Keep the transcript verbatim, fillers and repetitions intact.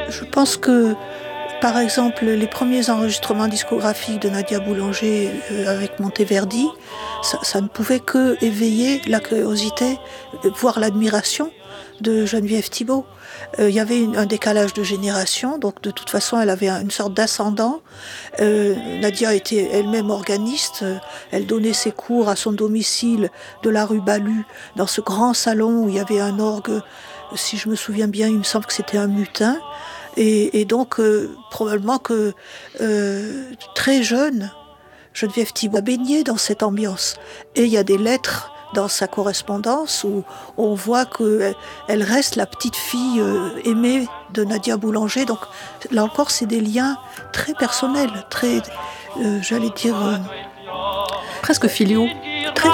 Je pense que, par exemple, les premiers enregistrements discographiques de Nadia Boulanger euh, avec Monteverdi, ça, ça ne pouvait que éveiller la curiosité, euh, voire l'admiration de Geneviève Thibault. Euh, il y avait une- un décalage de génération, donc de toute façon elle avait un- une sorte d'ascendant. Euh, Nadia était elle-même organiste, euh, elle donnait ses cours à son domicile de la rue Balu, dans ce grand salon où il y avait un orgue, si je me souviens bien, il me semble que c'était un mutin. Et, et donc, euh, probablement que euh, très jeune, Geneviève Thibault a baigné dans cette ambiance. Et il y a des lettres dans sa correspondance où on voit qu'elle reste la petite fille euh, aimée de Nadia Boulanger. Donc là encore, c'est des liens très personnels, très, euh, j'allais dire, euh, Presque filiaux.